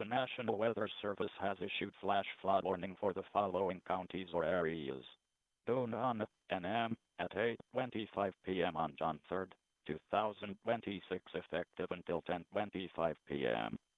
The National Weather Service has issued flash flood warning for the following counties or areas. Dunan, NM, at 8:25 p.m. on June 3, 2026, effective until 10:25 p.m.